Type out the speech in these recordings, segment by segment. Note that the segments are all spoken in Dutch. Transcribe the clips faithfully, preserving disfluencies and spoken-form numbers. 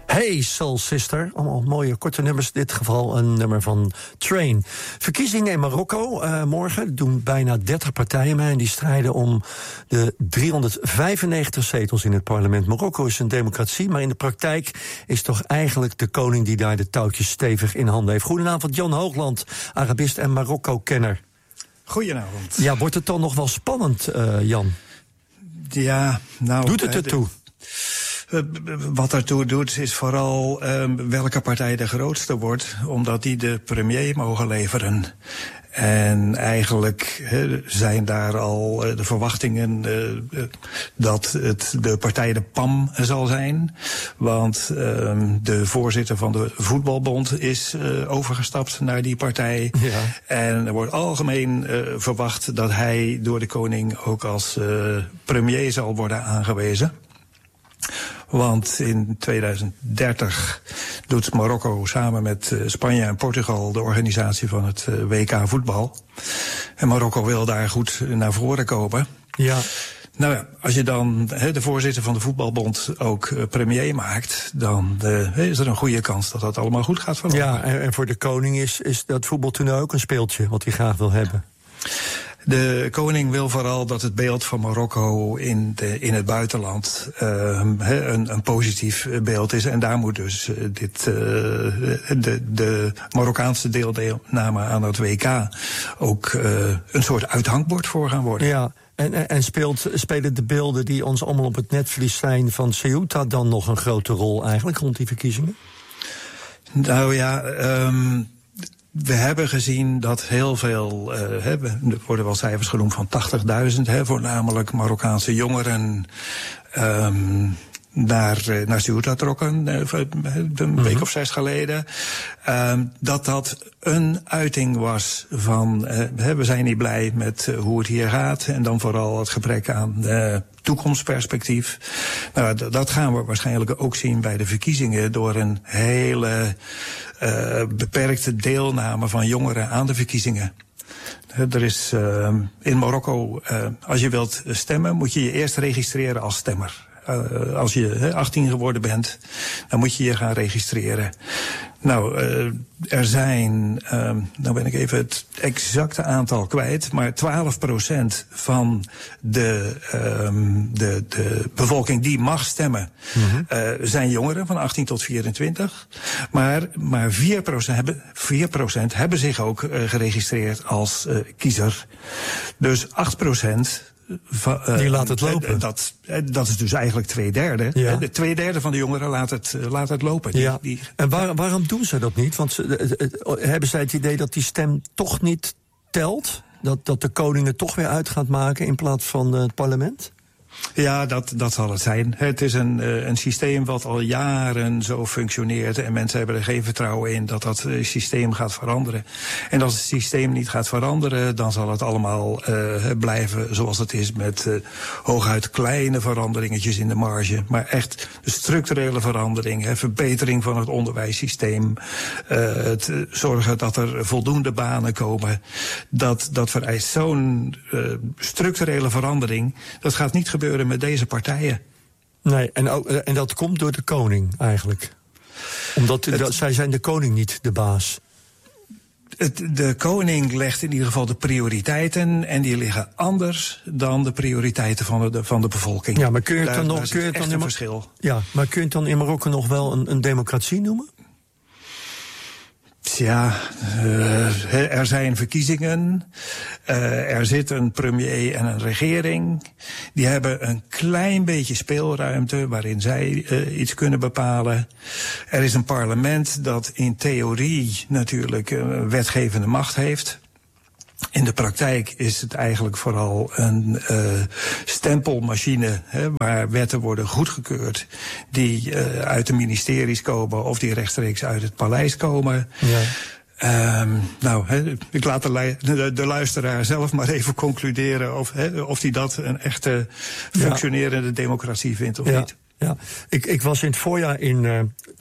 Hey Soul Sister, allemaal mooie korte nummers. In dit geval een nummer van Train. Verkiezingen in Marokko uh, morgen doen bijna dertig partijen mee en die strijden om de driehonderdvijfennegentig zetels in het parlement. Marokko is een democratie, maar in de praktijk is toch eigenlijk de koning die daar de touwtjes stevig in handen heeft. Goedenavond, Jan Hoogland, Arabist en Marokko-kenner. Goedenavond. Ja, wordt het dan nog wel spannend, uh, Jan? Ja, nou... Doet het ertoe? Uh, wat ertoe doet is vooral uh, welke partij de grootste wordt, omdat die de premier mogen leveren. En eigenlijk he, zijn daar al uh, de verwachtingen uh, dat het de partij de P A M zal zijn. Want uh, de voorzitter van de voetbalbond is uh, overgestapt naar die partij. Ja. En er wordt algemeen uh, verwacht dat hij door de koning ook als uh, premier zal worden aangewezen. Want in tweeduizend dertig doet Marokko samen met uh, Spanje en Portugal de organisatie van het uh, W K voetbal. En Marokko wil daar goed naar voren komen. Ja. Nou ja, als je dan he, de voorzitter van de voetbalbond ook uh, premier maakt, dan uh, is er een goede kans dat dat allemaal goed gaat verlopen. Ja, en, en voor de koning is, is dat voetbaltoernooi ook een speeltje wat hij graag wil hebben. De koning wil vooral dat het beeld van Marokko in, de, in het buitenland uh, een, een positief beeld is. En daar moet dus uh, dit, uh, de, de Marokkaanse deelname aan het W K ook uh, een soort uithangbord voor gaan worden. Ja. En, en speelt, spelen de beelden die ons allemaal op het netvlies zijn van Ceuta dan nog een grote rol eigenlijk rond die verkiezingen? Nou ja... Um, We hebben gezien dat heel veel, uh, hè, er worden wel cijfers genoemd van tachtigduizend, hè, voornamelijk Marokkaanse jongeren, um, naar, uh, naar Ceuta trokken, uh, een mm-hmm. week of zes geleden. Um, dat dat een uiting was van, uh, hè, we zijn niet blij met uh, hoe het hier gaat, en dan vooral het gebrek aan uh, toekomstperspectief. Nou, d- dat gaan we waarschijnlijk ook zien bij de verkiezingen door een hele uh, beperkte deelname van jongeren aan de verkiezingen. Er is uh, in Marokko, uh, als je wilt stemmen, moet je je eerst registreren als stemmer. Uh, als je he, achttien geworden bent, dan moet je je gaan registreren. Nou, uh, er zijn, uh, nou ben ik even het exacte aantal kwijt, maar twaalf procent van de, um, de, de bevolking die mag stemmen, mm-hmm. uh, zijn jongeren van achttien tot vierentwintig. Maar, maar vier procent hebben, vier procent hebben zich ook uh, geregistreerd als uh, kiezer. Dus acht procent... Va, uh, die laat het lopen. Dat, dat is dus eigenlijk twee derde. Ja. De twee derde van de jongeren laat het, laat het lopen. Ja. Die, die, en waar, waarom doen ze dat niet? Want ze, hebben zij het idee dat die stem toch niet telt? Dat, dat de koning het toch weer uit gaat maken in plaats van het parlement? Ja, dat, dat zal het zijn. Het is een, uh, een systeem wat al jaren zo functioneert en mensen hebben er geen vertrouwen in dat dat uh, systeem gaat veranderen. En als het systeem niet gaat veranderen, dan zal het allemaal uh, blijven zoals het is met uh, hooguit kleine veranderingetjes in de marge. Maar echt de structurele verandering, hè, verbetering van het onderwijssysteem, uh, het uh, zorgen dat er voldoende banen komen, dat, dat vereist zo'n uh, structurele verandering. Dat gaat niet gebeuren met deze partijen. Nee, en, ook, en dat komt door de koning eigenlijk. Omdat het, dat, zij zijn de koning niet de baas. Het, de koning legt in ieder geval de prioriteiten en die liggen anders dan de prioriteiten van de, van de bevolking. Ja, maar kun je het dan daar, nog kun je het dan een in, verschil. Ja, maar kun je het dan in Marokko nog wel een, een democratie noemen? Ja, uh, er zijn verkiezingen, uh, er zit een premier en een regering. Die hebben een klein beetje speelruimte waarin zij uh, iets kunnen bepalen. Er is een parlement dat in theorie natuurlijk uh, wetgevende macht heeft. In de praktijk is het eigenlijk vooral een uh, stempelmachine, hè, waar wetten worden goedgekeurd die uh, uit de ministeries komen of die rechtstreeks uit het paleis komen. Ja. Um, nou, he, ik laat de, de, de luisteraar zelf maar even concluderen of hij of dat een echte functionerende ja. democratie vindt of ja. niet. Ja, ik, ik was in het voorjaar in uh,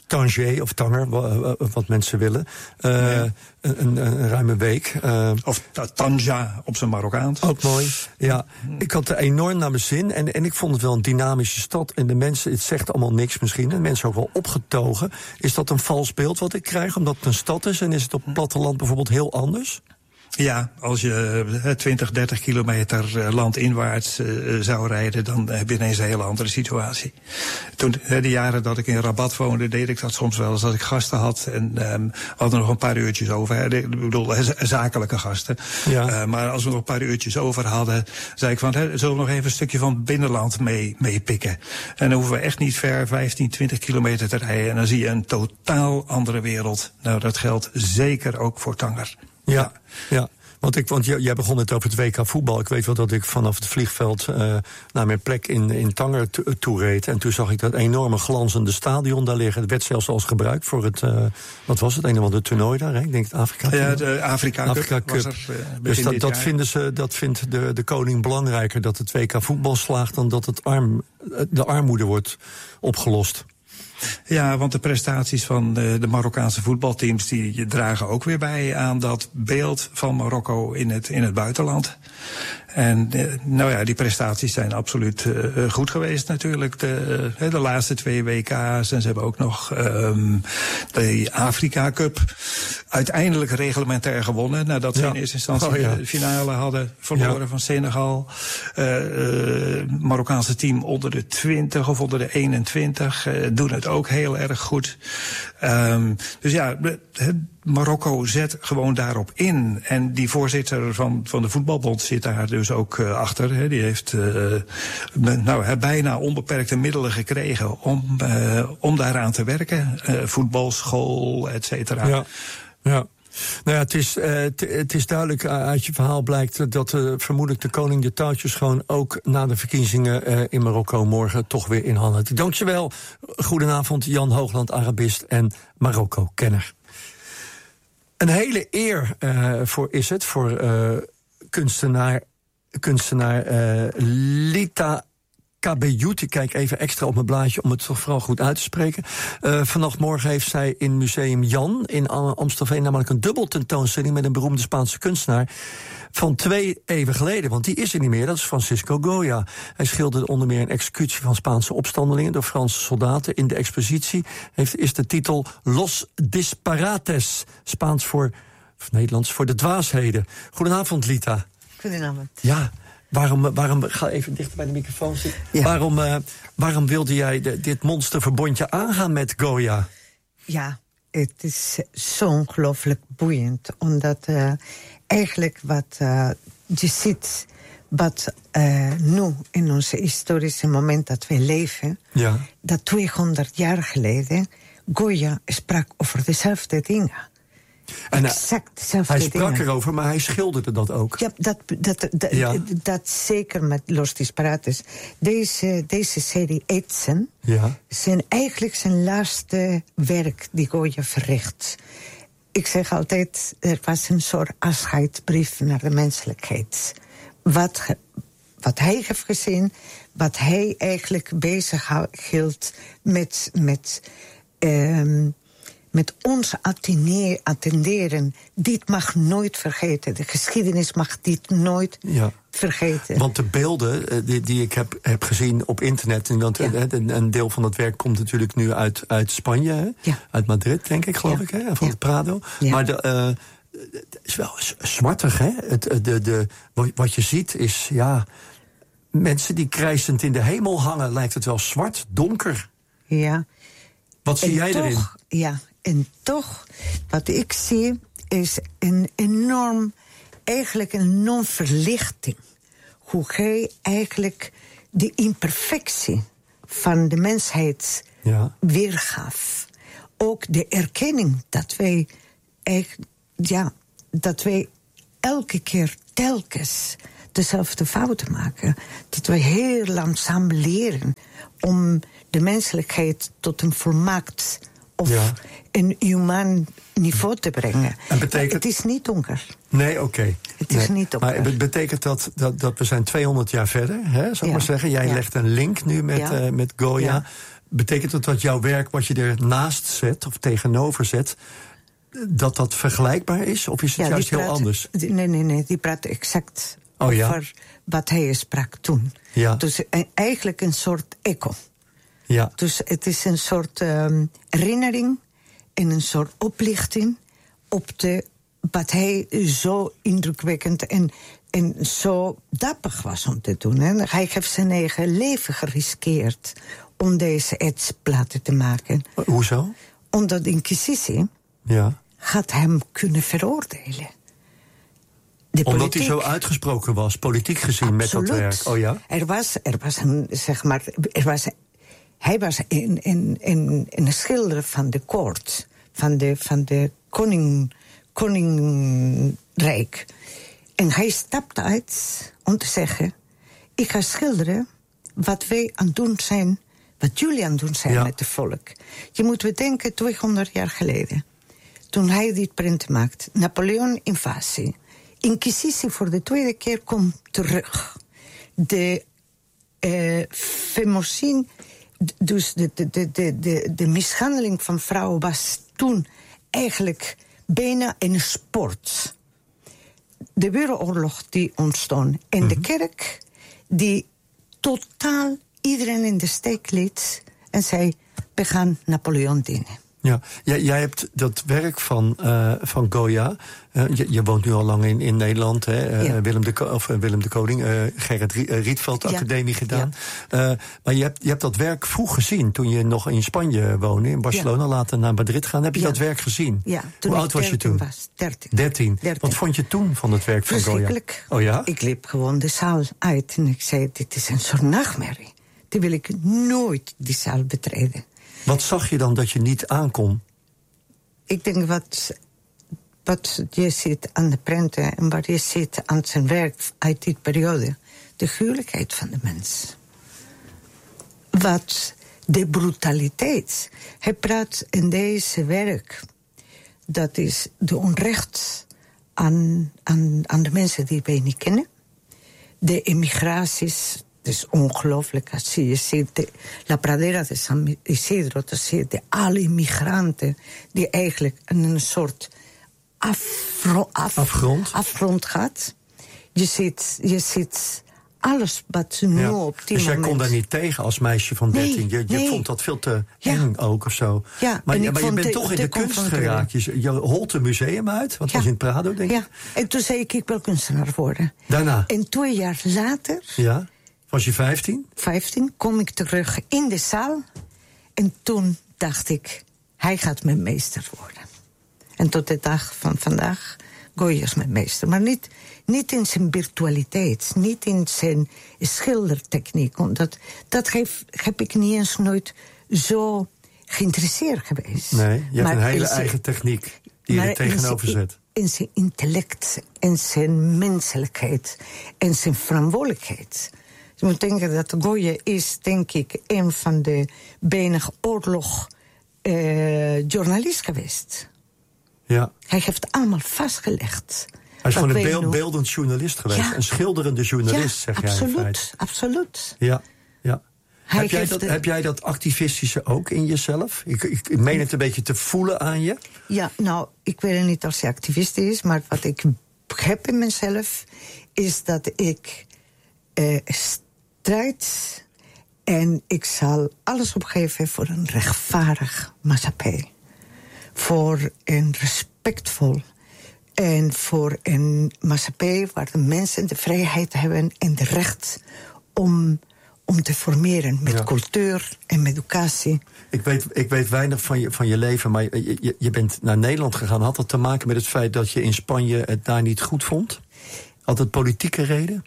Tanger of Tanger, wat mensen willen. Uh, ja. een, een, een ruime week. Uh, of Tanja op zijn Marokkaans. Ook mooi, ja. Ik had er enorm naar mijn zin. En, en ik vond het wel een dynamische stad. En de mensen, het zegt allemaal niks misschien. En mensen ook wel opgetogen. Is dat een vals beeld wat ik krijg, omdat het een stad is? En is het op het platteland bijvoorbeeld heel anders? Ja, als je twintig, dertig kilometer landinwaarts uh, zou rijden, dan heb je ineens een hele andere situatie. Toen, de jaren dat ik in Rabat woonde, deed ik dat soms wel eens als ik gasten had. En um, we hadden nog een paar uurtjes over. Ik bedoel, zakelijke gasten. Ja. Uh, maar als we nog een paar uurtjes over hadden, zei ik van, hè, zullen we nog even een stukje van het binnenland mee, mee pikken. En dan hoeven we echt niet ver, vijftien, twintig kilometer te rijden. En dan zie je een totaal andere wereld. Nou, dat geldt zeker ook voor Tanger. Ja, ja. ja. Want, ik, want jij begon net over het W K voetbal. Ik weet wel dat ik vanaf het vliegveld uh, naar mijn plek in, in Tanger to, toe reed. En toen zag ik dat enorme glanzende stadion daar liggen. Het werd zelfs als gebruikt voor het, uh, wat was het, een of ander toernooi daar, hè? Ik denk het Afrika Cup. Ja, de Afrika Cup. Afrika Cup. Was er, uh, dus dat, dat, vinden ze, dat vindt de, de koning belangrijker, dat het W K voetbal slaagt, dan dat het arm, de armoede wordt opgelost. Ja, want de prestaties van de, de Marokkaanse voetbalteams, die dragen ook weer bij aan dat beeld van Marokko in het, in het buitenland. En nou ja, die prestaties zijn absoluut uh, goed geweest natuurlijk. De, uh, de laatste twee W K's. En ze hebben ook nog um, de Afrika Cup uiteindelijk reglementair gewonnen. Nadat ze ja. in eerste instantie oh, ja. de finale hadden verloren ja. van Senegal. Uh, uh, Marokkaanse team onder de twintig of onder de eenentwintig uh, doen het ook heel erg goed. Um, dus ja, het Marokko zet gewoon daarop in. En die voorzitter van, van de voetbalbond zit daar dus ook uh, achter. Hè. Die heeft uh, nou, bijna onbeperkte middelen gekregen om, uh, om daaraan te werken. Uh, voetbalschool, et cetera. Ja, ja. Nou ja, het is, uh, t- het is duidelijk, uh, uit je verhaal blijkt dat uh, vermoedelijk de koning de touwtjes gewoon ook na de verkiezingen uh, in Marokko morgen toch weer in handen heeft. Dankjewel. Goedenavond, Jan Hoogland, Arabist en Marokko-kenner. Een hele eer uh, voor is het, voor uh, kunstenaar, kunstenaar uh, Lita Kabeyut. Ik kijk even extra op mijn blaadje om het toch vooral goed uit te spreken. Uh, vannacht morgen heeft zij in Museum Jan in Amstelveen namelijk een dubbel tentoonstelling met een beroemde Spaanse kunstenaar van twee eeuwen geleden, want die is er niet meer. Dat is Francisco Goya. Hij schilderde onder meer een executie van Spaanse opstandelingen door Franse soldaten. In de expositie heeft, is de titel Los Disparates, Spaans voor, of Nederlands voor de dwaasheden. Goedenavond, Lita. Goedenavond. Ja. Waarom, waarom, ga even dichter bij de microfoon zitten. Ja. Waarom, uh, waarom wilde jij de, dit monsterverbondje aangaan met Goya? Ja, het is zo ongelooflijk boeiend. Omdat uh, eigenlijk wat uh, je ziet, wat uh, nu in onze historische moment dat we leven, ja. dat tweehonderd jaar geleden Goya sprak over dezelfde dingen. En exact dezelfde hij sprak dingen. erover, maar hij schilderde dat ook. Ja, dat, dat, dat, ja. dat, dat zeker met Los Disparates. Deze, deze serie Etsen ja. zijn eigenlijk zijn laatste werk die Goya verricht. Ik zeg altijd, er was een soort afscheidsbrief naar de menselijkheid. Wat, wat hij heeft gezien, wat hij eigenlijk bezig hield met... met um, met ons attenderen. Dit mag nooit vergeten. De geschiedenis mag dit nooit ja. vergeten. Want de beelden die, die ik heb, heb gezien op internet, want ja. een, een deel van dat werk komt natuurlijk nu uit, uit Spanje, hè? Ja. Uit Madrid, denk ik, geloof ja. ik, hè? Van ja. het Prado. Ja. Maar de, uh, het is wel zwartig, hè? Het, de, de, wat je ziet is, ja, mensen die krijsend in de hemel hangen, lijkt het wel zwart, donker. Ja. Wat zie en jij toch, erin? Ja, en toch, wat ik zie, is een enorm, eigenlijk een enorm verlichting. Hoe hij eigenlijk de imperfectie van de mensheid ja. weergaf. Ook de erkenning dat wij, ja, dat wij elke keer telkens dezelfde fouten maken. Dat wij heel langzaam leren om de menselijkheid tot een volmaakt of ja. een humaan niveau te brengen. En betekent... Het is niet donker. Nee, oké. Okay. Het is nee. niet donker. Maar betekent dat, dat, dat we zijn tweehonderd jaar verder, hè, zou ik ja. maar zeggen. Jij ja. legt een link nu met, ja. uh, met Goya. Ja. betekent het dat jouw werk, wat je ernaast zet of tegenover zet, dat dat vergelijkbaar is? Of is het ja, juist praat, heel anders? Nee, nee, nee, die praat exact oh, ja? over wat hij sprak toen. Ja. Dus eigenlijk een soort echo. Ja. Dus het is een soort um, herinnering en een soort oplichting op de, wat hij zo indrukwekkend en, en zo dapper was om te doen. Hè. Hij heeft zijn eigen leven geriskeerd om deze etsplaten te maken. Hoezo? Omdat de Inquisitie ja. had hem kunnen veroordelen. De Omdat politiek, hij zo uitgesproken was, politiek gezien, absoluut. met dat werk. Oh ja? Er was, er was een, zeg maar, er was, hij was een, een, een, een schilder van de koord, van de, van de koning, koninkrijk. En hij stapte uit om te zeggen, ik ga schilderen wat wij aan het doen zijn, wat jullie aan het doen zijn ja. met het volk. Je moet bedenken, tweehonderd jaar geleden, toen hij dit print maakt, Napoleon invasie, Inquisitie voor de tweede keer komt terug. De uh, femocide, dus de, de, de, de, de, de mishandeling van vrouwen was toen eigenlijk bijna een sport. De wereldoorlog die ontstond en mm-hmm. de kerk die totaal iedereen in de steek liet en zei, we gaan Napoleon dienen. Ja, jij, jij hebt dat werk van, uh, van Goya. Uh, je, je woont nu al lang in, in Nederland, hè? Uh, ja. Willem, de, of, uh, Willem de Koning, uh, Gerrit Rietveld ja. Academie gedaan. Ja. Uh, maar je hebt, je hebt dat werk vroeg gezien toen je nog in Spanje woonde, in Barcelona, ja. later naar Madrid gaan. Heb je ja. dat werk gezien? Ja, toen Hoe oud was je toen? Was, dertien. dertien. dertien. Wat vond je toen van het werk van Goya? Oh ja? Ik liep gewoon de zaal uit en ik zei, dit is een soort nachtmerrie. Die wil ik nooit, die zaal betreden. Wat zag je dan dat je niet aankon? Ik denk wat, wat je ziet aan de prenten en wat je ziet aan zijn werk uit die periode. De gruwelijkheid van de mens. Wat de brutaliteit. Hij praat in deze werk. Dat is de onrecht aan, aan, aan de mensen die wij niet kennen. De emigraties. Het is ongelooflijk als je ziet de La Pradera de San Isidro, dat zie je de alle immigranten die eigenlijk in een soort afro, af, afgrond. afgrond gaat. Je ziet, je ziet alles wat nu ja. op die Dus jij moment... kon daar niet tegen als meisje van dertien? Nee, je je nee. vond dat veel te ja. eng ook of zo? Ja, maar je, maar je bent de, toch in de, de kunst geraakt. Je, je holt een museum uit, wat ja. was in Prado, denk ik? Ja, en toen zei ik, ik wil kunstenaar worden. Daarna? En twee jaar later... Ja. Was je vijftien? vijftien, kom ik terug in de zaal. En toen dacht ik, hij gaat mijn meester worden. En tot de dag van vandaag, Goya is mijn meester. Maar niet, niet in zijn virtualiteit, niet in zijn schildertechniek. Omdat dat heb, heb ik niet eens nooit zo geïnteresseerd geweest. Nee, je hebt maar een hele zijn, eigen techniek die je er tegenover in zijn, zet. In zijn intellect en zijn menselijkheid en zijn verantwoordelijkheid. Je moet denken dat Goya is, denk ik, een van de weinig oorlog uh, journalist geweest. Ja. Hij heeft allemaal vastgelegd. Hij is gewoon een beeld, beeldend journalist geweest. Ja. Een schilderende journalist, ja, zeg absoluut, jij in feite. Absoluut. Ja, ja. Heb jij, dat, de... heb jij dat activistische ook in jezelf? Ik, ik, ik meen het een beetje te voelen aan je. Ja, nou, ik weet niet of hij activist is, maar wat ik heb in mezelf is dat ik uh, strijd en ik zal alles opgeven voor een rechtvaardig maatschappij. Voor een respectvol en voor een maatschappij waar de mensen de vrijheid hebben en de recht om, om te formeren met ja. cultuur en met educatie. Ik weet, ik weet weinig van je, van je leven, maar je, je, je bent naar Nederland gegaan. Had dat te maken met het feit dat je in Spanje het daar niet goed vond? Had het politieke reden?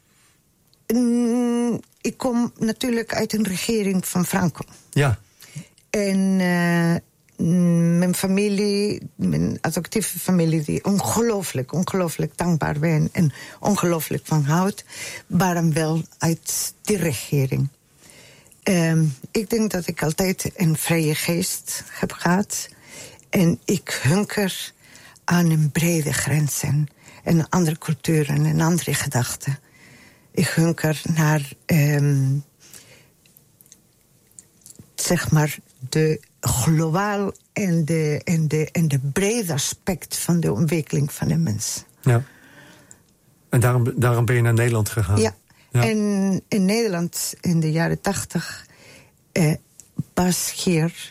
Mm, ik kom natuurlijk uit een regering van Franco. Ja. En uh, mijn familie, mijn adoptieve familie, die ongelooflijk, ongelooflijk dankbaar ben en ongelooflijk van houdt, waren wel uit die regering. Um, ik denk dat ik altijd een vrije geest heb gehad. En ik hunker aan een brede grenzen en andere culturen en andere gedachten. Ik hunker naar um, zeg maar, de globaal en de, en, de, en de brede aspect van de ontwikkeling van de mens. Ja. En daarom, daarom ben je naar Nederland gegaan? Ja. Ja. En in Nederland in de jaren tachtig eh, was hier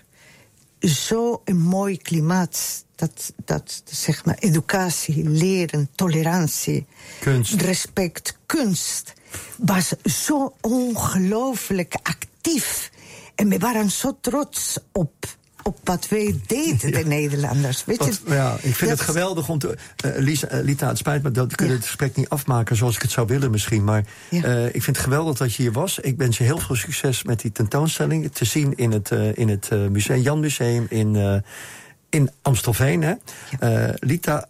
zo'n mooi klimaat. Dat, dat zeg maar, educatie, leren, tolerantie, kunst. respect, kunst was zo ongelooflijk actief. En we waren zo trots op, op wat wij deden, de ja. Nederlanders. Weet wat, je, ja, ik vind dat... het geweldig om te... Uh, Lisa, uh, Lita, het spijt me, dat kunnen ja. het gesprek niet afmaken zoals ik het zou willen misschien. Maar ja. uh, ik vind het geweldig dat je hier was. Ik wens je heel veel succes met die tentoonstelling. Te zien in het, uh, in het uh, museum, Jan Museum in, uh, in Amstelveen. Hè? Ja. Uh, Lita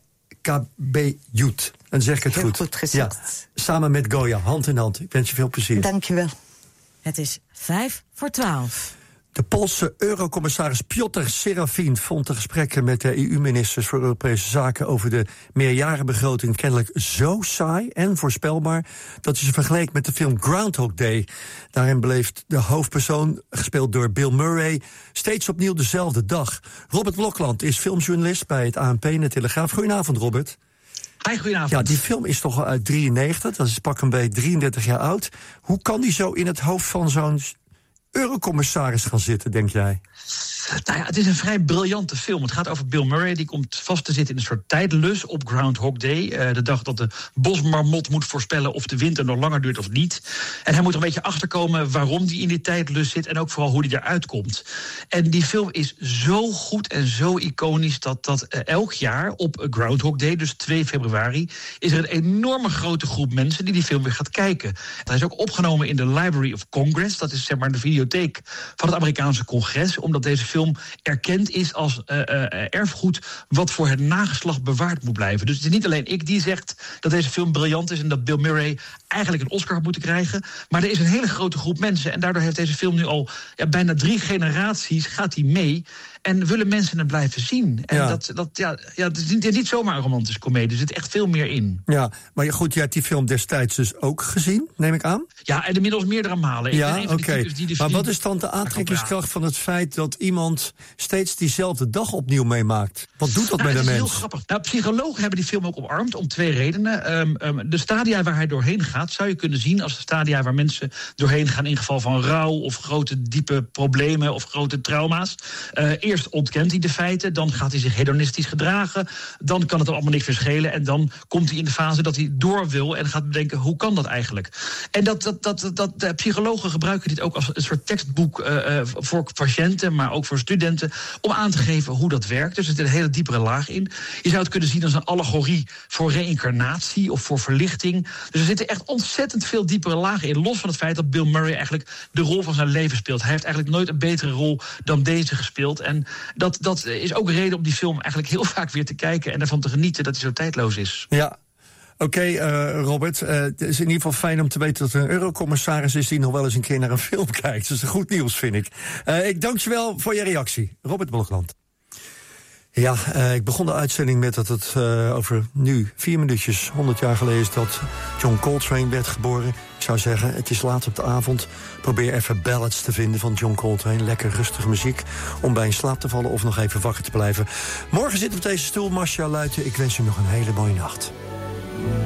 Cabejut. Dan zeg ik het heel goed. goed gezegd. Ja. Samen met Goya, hand in hand. Ik wens je veel plezier. Dank je wel. Het is vijf voor twaalf. De Poolse eurocommissaris Piotr Serafin vond de gesprekken met de E U-ministers voor Europese Zaken over de meerjarenbegroting kennelijk zo saai en voorspelbaar dat hij ze vergeleek met de film Groundhog Day. Daarin beleeft de hoofdpersoon, gespeeld door Bill Murray, steeds opnieuw dezelfde dag. Robert Blokland is filmjournalist bij het A N P en de Telegraaf. Goedenavond, Robert. Hi, goedenavond. Ja, die film is toch al uit drieënnegentig, dat is pak een beetje drieëndertig jaar oud. Hoe kan die zo in het hoofd van zo'n eurocommissaris gaan zitten, denk jij? Nou ja, het is een vrij briljante film. Het gaat over Bill Murray, die komt vast te zitten in een soort tijdlus op Groundhog Day. Uh, de dag dat de bosmarmot moet voorspellen of de winter nog langer duurt of niet. En hij moet er een beetje achterkomen waarom hij in die tijdlus zit en ook vooral hoe hij eruit komt. En die film is zo goed en zo iconisch dat, dat uh, elk jaar op Groundhog Day, dus twee februari, is er een enorme grote groep mensen die die film weer gaat kijken. Hij is ook opgenomen in de Library of Congress, dat is zeg maar de videotheek van het Amerikaanse congres, omdat deze film erkend is als uh, uh, erfgoed wat voor het nageslacht bewaard moet blijven. Dus het is niet alleen ik die zegt dat deze film briljant is en dat Bill Murray eigenlijk een Oscar had moeten krijgen, maar er is een hele grote groep mensen en daardoor heeft deze film nu al ja, bijna drie generaties gaat hij mee. En willen mensen het blijven zien. En ja. dat, dat, ja, ja, het, is niet, het is niet zomaar een romantische komedie. Er zit echt veel meer in. Ja, maar goed, je hebt die film destijds dus ook gezien, neem ik aan? Ja, en inmiddels meerdere malen. Ja, oké. Okay. Maar wat is dan de aantrekkingskracht van het feit dat iemand steeds diezelfde dag opnieuw meemaakt? Wat doet dat nou, met een mens? Dat is heel grappig. Nou, psychologen hebben die film ook omarmd om twee redenen. Um, um, de stadia waar hij doorheen gaat, zou je kunnen zien als de stadia waar mensen doorheen gaan in geval van rouw of grote diepe problemen of grote trauma's. Uh, eerst ontkent hij de feiten, dan gaat hij zich hedonistisch gedragen, dan kan het hem allemaal niks meer schelen en dan komt hij in de fase dat hij door wil en gaat bedenken hoe kan dat eigenlijk. En dat, dat, dat, dat de psychologen gebruiken dit ook als een soort tekstboek uh, voor patiënten, maar ook voor studenten, om aan te geven hoe dat werkt. Dus er zit een hele diepere laag in. Je zou het kunnen zien als een allegorie voor reïncarnatie of voor verlichting. Dus er zitten echt ontzettend veel diepere lagen in, los van het feit dat Bill Murray eigenlijk de rol van zijn leven speelt. Hij heeft eigenlijk nooit een betere rol dan deze gespeeld. En dat, dat is ook reden om die film eigenlijk heel vaak weer te kijken en ervan te genieten dat hij zo tijdloos is. Ja. Oké, okay, uh, Robert, uh, het is in ieder geval fijn om te weten dat er een eurocommissaris is die nog wel eens een keer naar een film kijkt. Dat is goed nieuws, vind ik. Uh, ik dank je wel voor je reactie. Robert Blokland. Ja, uh, ik begon de uitzending met dat het uh, over nu vier minuutjes, honderd jaar geleden is dat John Coltrane werd geboren. Ik zou zeggen, het is laat op de avond. Probeer even ballads te vinden van John Coltrane. Lekker rustige muziek om bij in slaap te vallen of nog even wakker te blijven. Morgen zit op deze stoel Marcia Luiten. Ik wens u nog een hele mooie nacht.